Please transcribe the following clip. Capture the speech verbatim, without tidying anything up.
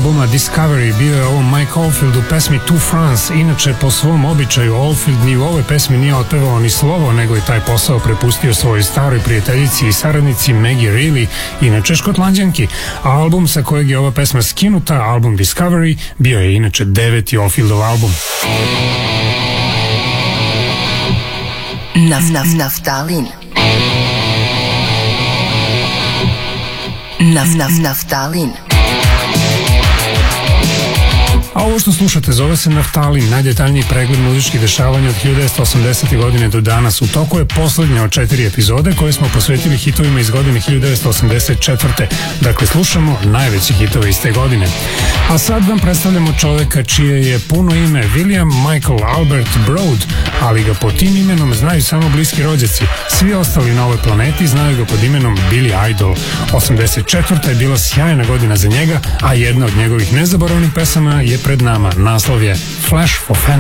albuma Discovery bio je ovo Mike Oldfield u pesmi To France. Inače, po svom običaju, Oldfield ni u ove pesmi nije otpevao ni slovo, nego je taj posao prepustio svojoj staroj prijateljici i saradnici Maggie Reilly, inače Škotlanđanki. Album sa kojeg je ova pesma skinuta, album Discovery, bio je inače deveti Oldfieldov album. Naf, naf, naftalin. Naf, naf, naftalin. A ovo što slušate zove se Naftalin, najdetaljniji pregled muzičkih dešavanja od hiljadu devetsto osamdesete. godine do danas. U toku je poslednja od četiri epizode koje smo posvetili hitovima iz godine hiljadu devetsto osamdeset četvrte. Dakle, slušamo najveće hitove iz te godine. A sad vam predstavljamo čoveka čije je puno ime William Michael Albert Broad, ali ga pod tim imenom znaju samo bliski rođaci. Svi ostali na ovoj planeti znaju ga pod imenom Billy Idol. osamdeset četvrta je bila sjajna godina za njega, a jedna od njegovih nezaboravnih pesama je pred nama. Naslov je Flash for Fantasy.